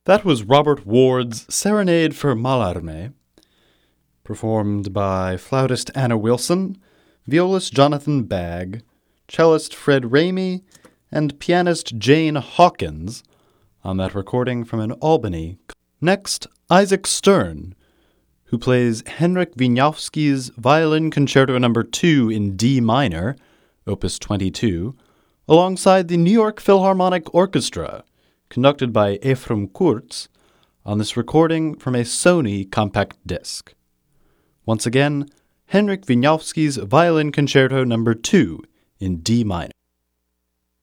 That was Robert Ward's Serenade for Mallarmé, performed by flautist Anna Wilson, violist Jonathan Bagg, cellist Fred Ramey, and pianist Jane Hawkins on that recording from an Albany. Next, Isaac Stern, who plays Henryk Wieniawski's Violin Concerto No. 2 in D minor, Opus 22, alongside the New York Philharmonic Orchestra, conducted by Ephraim Kurtz, on this recording from a Sony compact disc. Once again, Henryk Wieniawski's Violin Concerto No. 2 in D minor.